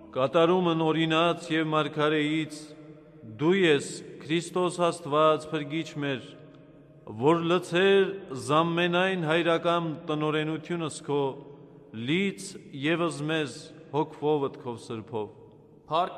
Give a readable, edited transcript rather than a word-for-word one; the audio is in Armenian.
կատարումն օրինաց և մարգարեից, դու ես Քրիստոս Աստված փրկիչ մեր, որ լցեր զամմենայն հայրական տնօրենությունս քո, լից ևս մեզ հոգվով ըտքով սրբով։ Փառք